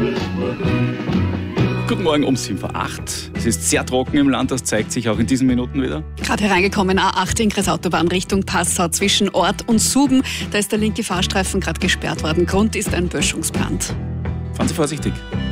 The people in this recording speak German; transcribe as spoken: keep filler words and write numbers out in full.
Guten Morgen um sieben vor acht. Es ist sehr trocken im Land, das zeigt sich auch in diesen Minuten wieder. Gerade hereingekommen, A acht Ingress-Autobahn Richtung Passau zwischen Ort und Suben. Da ist der linke Fahrstreifen gerade gesperrt worden. Grund ist ein Böschungsbrand. Fahren Sie vorsichtig.